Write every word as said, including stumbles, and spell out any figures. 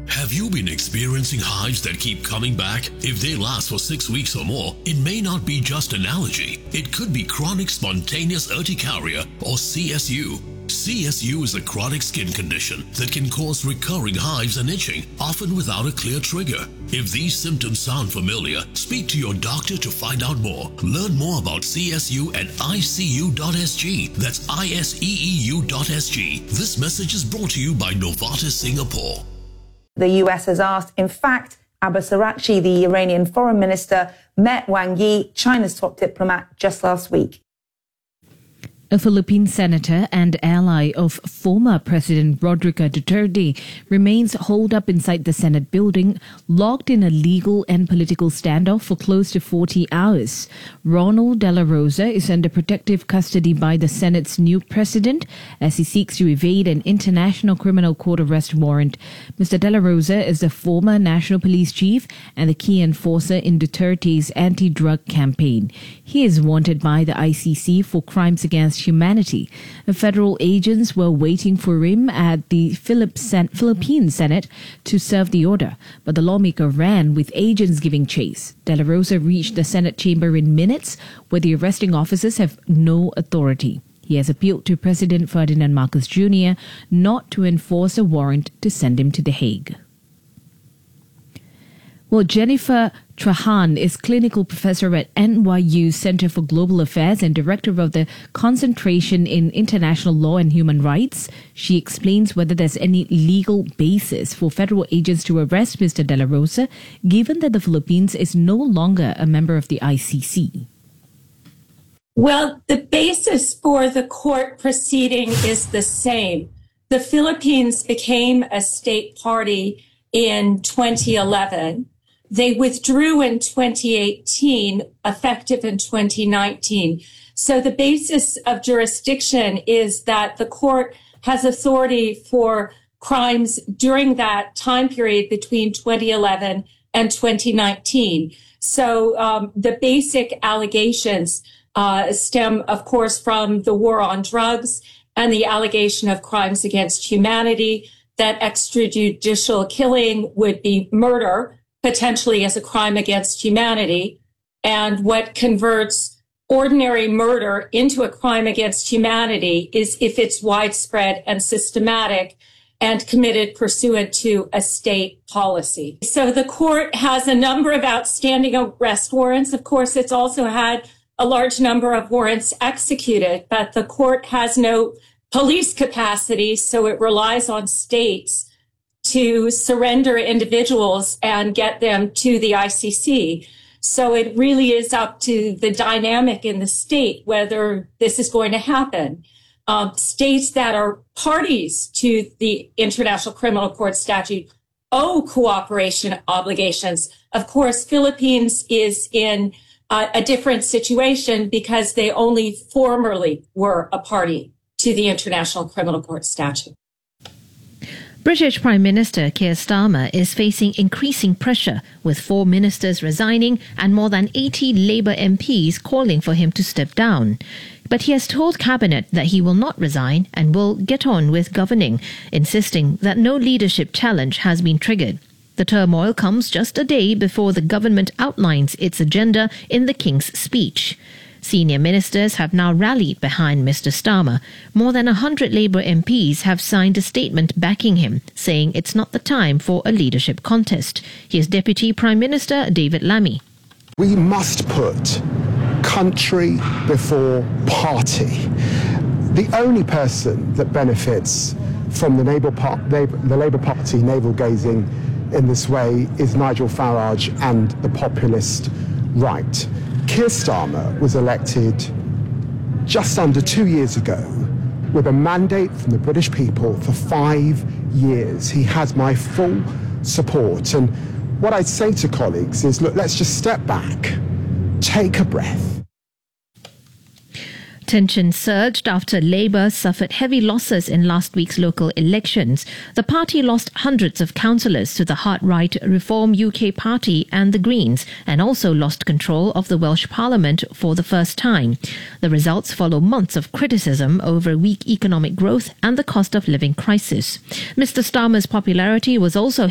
Have you been experiencing hives that keep coming back? If they last for six weeks or more, it may not be just an allergy. It could be chronic spontaneous urticaria or C S U. C S U is a chronic skin condition that can cause recurring hives and itching, often without a clear trigger. If these symptoms sound familiar, speak to your doctor to find out more. Learn more about C S U at I C U dot S G. That's I S E E U dot S G. This message is brought to you by Novartis Singapore. The U S has asked, in fact, Abbas Araghchi, the Iranian foreign minister, met Wang Yi, China's top diplomat, just last week. A Philippine senator and ally of former President Rodrigo Duterte remains holed up inside the Senate building, locked in a legal and political standoff for close to forty hours. Ronald De La Rosa is under protective custody by the Senate's new president as he seeks to evade an international criminal court arrest warrant. Mister De La Rosa is the former national police chief and the key enforcer in Duterte's anti-drug campaign. He is wanted by the I C C for crimes against humanity. The federal agents were waiting for him at the Philippine Senate to serve the order, but the lawmaker ran with agents giving chase. De La Rosa reached the Senate chamber in minutes, where the arresting officers have no authority. He has appealed to President Ferdinand Marcos Junior not to enforce a warrant to send him to The Hague. Well, Jennifer Trahan is clinical professor at N Y U's Center for Global Affairs and director of the Concentration in International Law and Human Rights. She explains whether there's any legal basis for federal agents to arrest Mister De La Rosa, given that the Philippines is no longer a member of the I C C. Well, the basis for the court proceeding is the same. The Philippines became a state party in twenty eleven. They withdrew in twenty eighteen, effective in twenty nineteen. So the basis of jurisdiction is that the court has authority for crimes during that time period between twenty eleven and twenty nineteen. So um, the basic allegations uh, stem, of course, from the war on drugs and the allegation of crimes against humanity, that extrajudicial killing would be murder, potentially as a crime against humanity, and what converts ordinary murder into a crime against humanity is if it's widespread and systematic and committed pursuant to a state policy. So the court has a number of outstanding arrest warrants. Of course, it's also had a large number of warrants executed, but the court has no police capacity, so it relies on states to surrender individuals and get them to the I C C. So it really is up to the dynamic in the state whether this is going to happen. Um, states that are parties to the International Criminal Court statute owe cooperation obligations. Of course, Philippines is in uh, a different situation because they only formerly were a party to the International Criminal Court statute. British Prime Minister Keir Starmer is facing increasing pressure, with four ministers resigning and more than eighty Labour M Ps calling for him to step down. But he has told Cabinet that he will not resign and will get on with governing, insisting that no leadership challenge has been triggered. The turmoil comes just a day before the government outlines its agenda in the King's Speech. Senior ministers have now rallied behind Mister Starmer. More than one hundred Labour M Ps have signed a statement backing him, saying it's not the time for a leadership contest. Here's Deputy Prime Minister David Lammy. We must put country before party. The only person that benefits from the, Labour Par- the Labour Party navel-gazing in this way is Nigel Farage and the populist right. Keir Starmer was elected just under two years ago with a mandate from the British people for five years. He has my full support. And what I'd say to colleagues is, look, let's just step back, take a breath. Tension surged after Labour suffered heavy losses in last week's local elections. The party lost hundreds of councillors to the hard-right Reform U K Party and the Greens, and also lost control of the Welsh Parliament for the first time. The results follow months of criticism over weak economic growth and the cost of living crisis. Mister Starmer's popularity was also